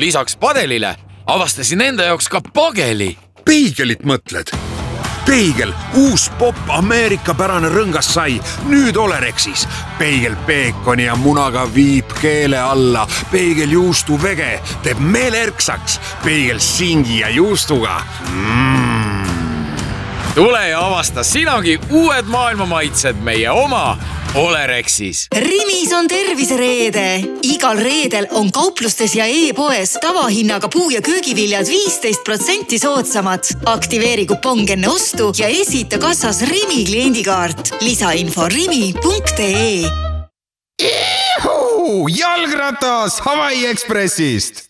lisaks padelile avastasin enda jaoks ka pageli. Peigelit mõtled? Peigel, uus popp ameerikapärane rõngas sai, nüüd Olerexis. Peigel peekoni ja munaga viib keele alla. Peigel juustu vege teeb meelerksaks. Peigel singi ja juustuga. Tule ja avasta sinagi uued maailma maitsed meie oma Olerexis. Rimis on tervisereede. Igal reedel on kauplustes ja e-poes tavahinnaga puu- ja köögiviljad 15% soodsamad. Aktiveeri kupong enne ostu ja esita kassas Rimi kliendikaart. Lisainfo rimi.ee. Jalgratas Hawaii Expressist.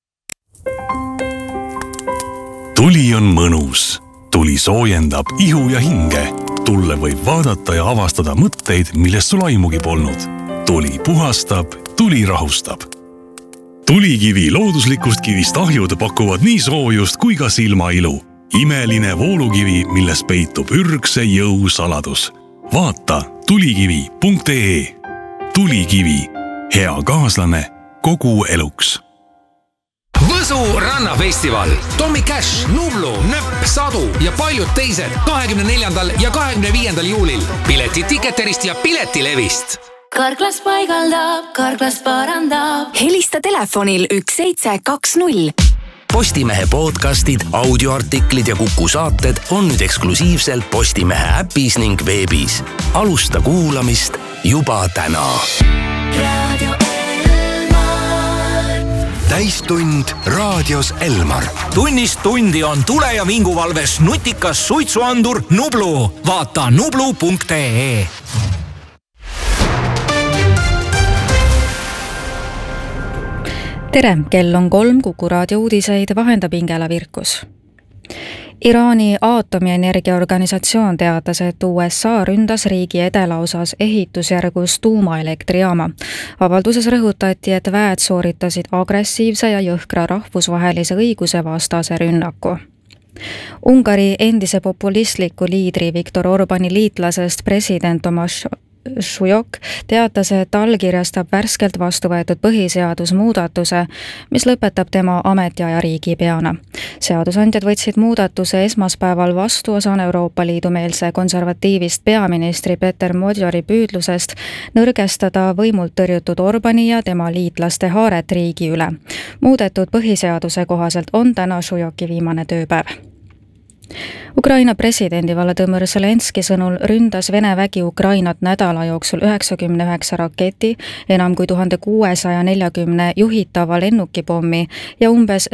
Tuli on mõnus. Tuli soojendab ihu ja hinge. Tulle võib vaadata ja avastada mõtteid, millest sul aimugi polnud. Tuli puhastab, tuli rahustab. Tulikivi looduslikust kivist ahjud pakuvad nii soojust kui ka silmailu. Imeline voolukivi, milles peitub ürgse jõu saladus. Vaata tulikivi.ee. Tulikivi. Hea kaaslane kogu eluks. Võsu rannafestival, Tommy Cash, Nublu, Nöpp, Sadu ja paljud teised 24. ja 25. juulil. Piletid Ticketerist ja Piletilevist. Karklas paigaldab, Karklas parandab. Helista telefonil 1720. Postimehe podcastid, audioartiklid ja Kuku saated on nüüd eksklusiivselt Postimehe äpis ning veebis. Alusta kuulamist juba täna. Täistund raadios Elmar. Tunnist tundi on tule- ja vinguvalves nutikas suitsuandur Nublu. Vaata nublu.ee. Tere, kell on 3, Kuku raadio uudiseid vahendab Ingela Virkus. Iraani aatomienergiaorganisatsioon teatas, et USA ründas riigi edelaosas ehitusjärgus tuumaelektrijaama. Avalduses rõhutati, et väed sooritasid agressiivse ja jõhkra rahvusvahelise õiguse vastase rünnaku. Ungari endise populistliku liidri Viktor Orbani liitlasest president Tomaš Šujok teatas, et allkirjastab värskelt vastu võetud põhiseadusmuudatuse, mis lõpetab tema ametiaja riigipeana. Seadusandjad võtsid muudatuse esmaspäeval vastu osana Euroopa Liidu meelse konservatiivist peaministri Peter Modjori püüdlusest nõrgestada võimult tõrjutud Orbani ja tema liitlaste haaret riigi üle. Muudetud põhiseaduse kohaselt on täna Šujoki viimane tööpäev. Ukraina presidendi Volodõmõr Zelenski sõnul ründas Vene vägi Ukrainat nädala jooksul 99 raketi, enam kui 1640 juhitava lennukipommi ja umbes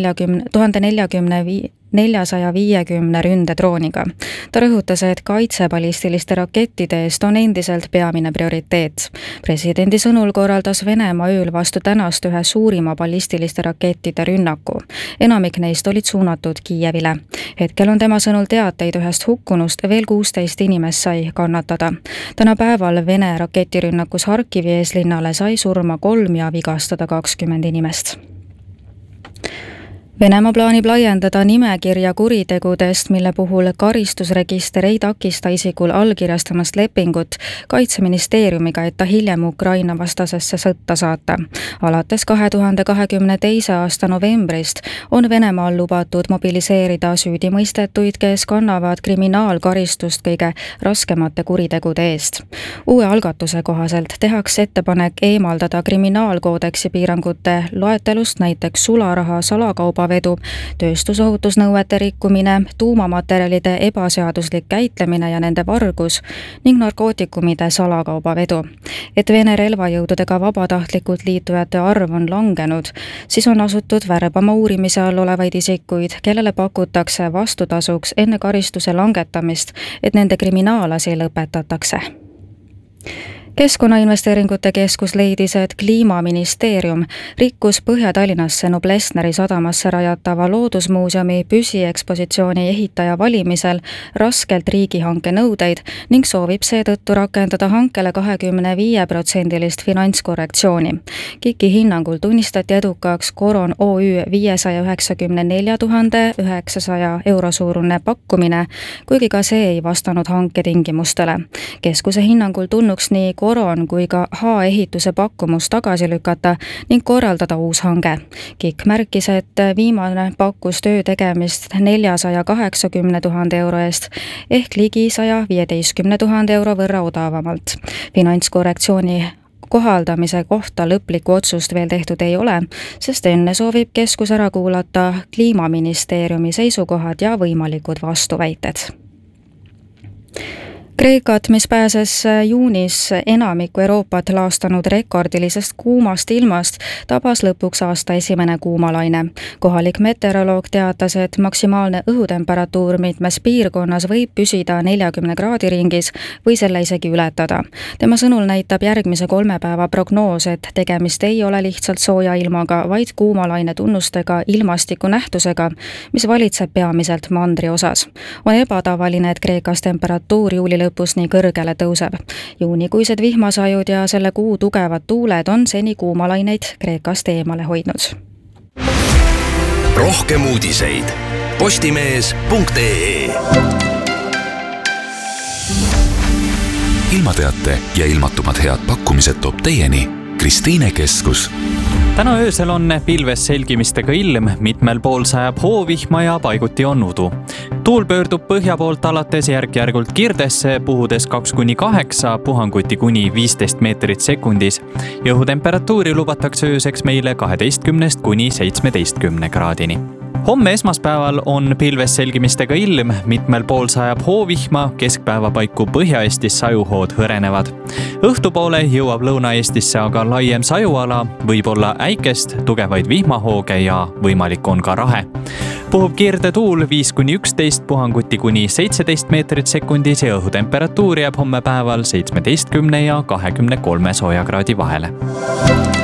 1450 ründedrooniga. Ta rõhutas, et kaitse ballistiliste rakettide eest on endiselt peamine prioriteet. Presidendi sõnul korraldas Venemaa ööl vastu tänast ühe suurima ballistiliste rakettide rünnaku. Enamik neist olid suunatud Kiievile. Hetkel on tema sõnul teateid ühest hukkunust, veel 16 inimest sai kannatada. Täna päeval Vene raketirünnakus Harkivi eeslinnale sai surma 3 ja vigastada 20 inimest. Venemaa plaanib laiendada nimekirja kuritegudest, mille puhul karistusregister ei takista isikul allkirjastamast lepingut Kaitseministeeriumiga, et ta hiljem Ukraina vastasesse sõtta saata. Alates 2022. aasta novembrist on Venemaal lubatud mobiliseerida süüdimõistetuid, kes kannavad kriminaalkaristust kõige raskemate kuritegude eest. Uue algatuse kohaselt tehakse ettepanek eemaldada kriminaalkoodeksi piirangute loetelust näiteks sularaha salakauba vedu, tööstusohutusnõuete rikkumine, tuumamaterjalide ebaseaduslik käitlemine ja nende vargus ning narkootikumide salakauba vedu. Et Vene relvajõududega vabatahtlikult liitujate arv on langenud, siis on asutud värbama uurimise all olevaid isikuid, kellele pakutakse vastutasuks enne karistuse langetamist, et nende kriminaalasi lõpetatakse. Keskkonnainvesteeringute keskus leidis, et Kliimaministeerium rikkus Põhja-Tallinnasse Noblessneri sadamasse rajatava loodusmuuseumi püsiekspositsiooni ehitaja valimisel raskelt riigihanke nõudeid ning soovib seetõttu rakendada hankele 25% finantskorrektsiooni. KIK-i hinnangul tunnistati edukaks Coron OÜ 594 900 euro suurune pakkumine, kuigi ka see ei vastanud hanke tingimustele. Keskuse hinnangul tulnuks nii Coron kui ka H-ehituse pakkumus tagasi lükata ning korraldada uus hange. KIK märkis, et viimane pakkus töö tegemist 480 000 euro eest ehk ligi 115 000 euro võrra odavamalt. Finantskorrektsiooni kohaldamise kohta lõplikku otsust veel tehtud ei ole, sest enne soovib keskus ära kuulata Kliimaministeeriumi seisukohad ja võimalikud vastuväited. Kreekat, mis pääses juunis enamiku Euroopat laastanud rekordilisest kuumast ilmast, tabas lõpuks aasta esimene kuumalaine. Kohalik meteoroloog teatas, et maksimaalne õhutemperatuur mitmes piirkonnas võib püsida 40 kraadi ringis või selle isegi ületada. Tema sõnul näitab järgmise 3 päeva prognoos, et tegemist ei ole lihtsalt sooja ilmaga, vaid kuumalaine tunnustega ilmastiku nähtusega, mis valitseb peamiselt mandri osas. On ebatavaline, et Kreekas temperatuur juuli lõpus nii kõrgele tõuseb. Juunikuised vihmasajud ja selle kuu tugevad tuuled on seni kuumalaineid Kreekast eemale hoidnud. Rohkem uudiseid postimees.ee. Ilmateate ja ilmatumad head pakkumised toob teieni Kristiine Keskus. Täna öösel on pilves selgimistega ilm, mitmel pool sajab hoovihma ja paiguti on udu. Tuul pöördub põhja poolt alates järk-järgult kirdesse, puhudes 2-8, puhanguti kuni 15 meetrit sekundis. Õhutemperatuuri lubatakse ööseks meile 12-17 kraadini. Homme esmaspäeval on pilves selgimistega ilm, mitmel pool sajab hoovihma, keskpäeva paiku Põhja-Eestis sajuhood hõrenevad. Õhtupoole jõuab Lõuna-Eestisse aga laiem sajuala, võib olla äikest, tugevaid vihmahooge ja võimalik on ka rahe. Puhub kiirde tuul 5-11, puhanguti kuni 17 meetrit sekundis ja õhutemperatuur jääb homme päeval 17 ja 23 soojakraadi vahele.